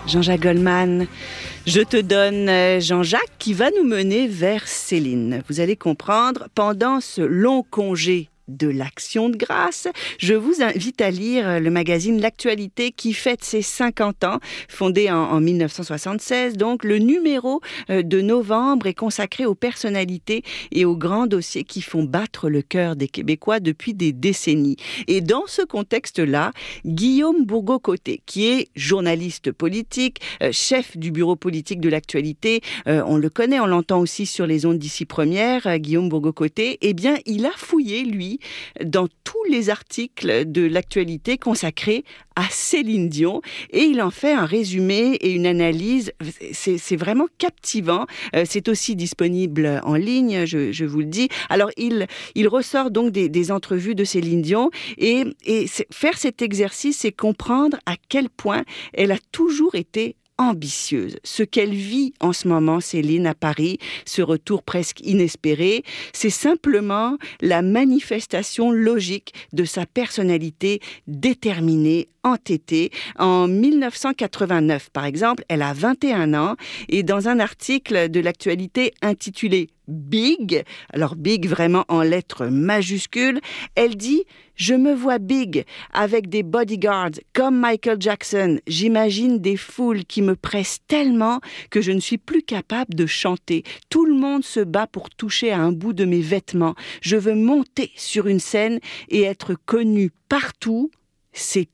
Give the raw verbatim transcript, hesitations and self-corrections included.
Jean-Jacques Goldman, je te donne Jean-Jacques qui va nous mener vers Céline. Vous allez comprendre, pendant ce long congé de l'Action de grâce, je vous invite à lire le magazine L'Actualité qui fête ses cinquante ans, fondé en, en mille neuf cent soixante-seize. Donc, le numéro de novembre est consacré aux personnalités et aux grands dossiers qui font battre le cœur des Québécois depuis des décennies. Et dans ce contexte-là, Guillaume Bourgault-Côté, qui est journaliste politique, euh, chef du bureau politique de L'Actualité, euh, on le connaît, on l'entend aussi sur les ondes d'ici première, euh, Guillaume Bourgault-Côté, eh bien, il a fouillé, lui, dans tous les articles de L'Actualité consacrés à Céline Dion et il en fait un résumé et une analyse. C'est, c'est vraiment captivant. Euh, c'est aussi disponible en ligne, je, je vous le dis. Alors, il, il ressort donc des, des entrevues de Céline Dion et, et faire cet exercice, c'est comprendre à quel point elle a toujours été ambitieuse. Ce qu'elle vit en ce moment, Céline, à Paris, ce retour presque inespéré, c'est simplement la manifestation logique de sa personnalité déterminée, entêtée. En mille neuf cent quatre-vingt-neuf, par exemple, elle a vingt et un ans et dans un article de L'Actualité intitulé Big, alors Big vraiment en lettres majuscules, elle dit « Je me vois big avec des bodyguards comme Michael Jackson. J'imagine des foules qui me pressent tellement que je ne suis plus capable de chanter. Tout le monde se bat pour toucher à un bout de mes vêtements. Je veux monter sur une scène et être connue partout. C'est tout. »